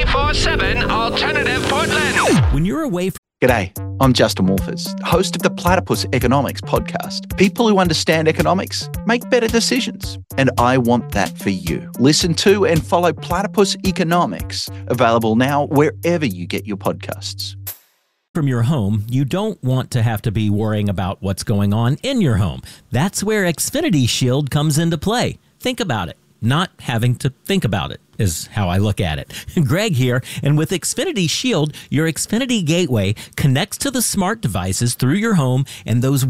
24/7 Alternative Portland. When you're away from G'day, I'm Justin Wolfers, host of the Platypus Economics podcast. People who understand economics make better decisions, and I want that for you. Listen to and follow Platypus Economics, available now wherever you get your podcasts. your home, you don't want to have to be worrying about what's going on in your home. That's where Xfinity Shield comes into play. Think about it. Not having to think about it is how I look at it. Greg here, and with Xfinity Shield, your Xfinity gateway connects to the smart devices through your home, and those